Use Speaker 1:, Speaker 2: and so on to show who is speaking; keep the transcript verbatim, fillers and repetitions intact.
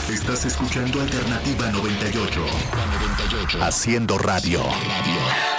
Speaker 1: Estás escuchando Alternativa noventa y ocho. Haciendo radio.